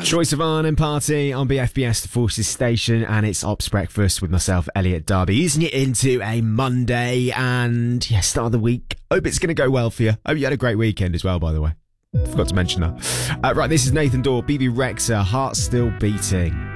Troye Sivan and Party on BFBS, the Forces Station, and it's Ops Breakfast with myself, Elliot Darby, easing it into a Monday and, start of the week. Hope it's going to go well for you. Hope you had a great weekend as well, by the way. Forgot to mention that. Right, this is Nathan Dawe, BB Rexha, Heart Still Beating.